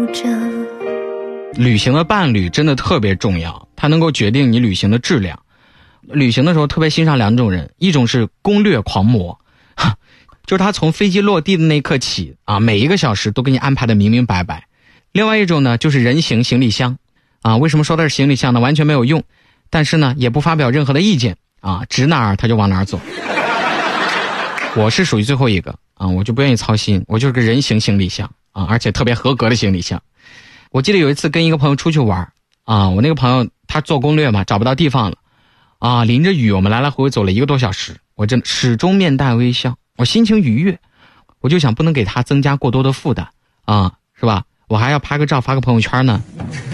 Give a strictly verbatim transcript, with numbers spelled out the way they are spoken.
着。 旅行的伴侣真的特别重要，它能够决定你旅行的质量。旅行的时候特别欣赏两种人，一种是攻略狂魔，就是他从飞机落地的那一刻起啊，每一个小时都给你安排的明明白白。另外一种呢，就是人形行李箱啊。为什么说的是行李箱呢？完全没有用，但是呢也不发表任何的意见啊，指哪儿他就往哪儿走。我是属于最后一个啊，我就不愿意操心，我就是个人形行李箱啊，而且特别合格的行李箱。我记得有一次跟一个朋友出去玩啊，我那个朋友他做攻略嘛，找不到地方了啊，淋着雨，我们来来回回走了一个多小时，我真的始终面带微笑，我心情愉悦，我就想不能给他增加过多的负担啊，是吧？我还要拍个照发个朋友圈呢。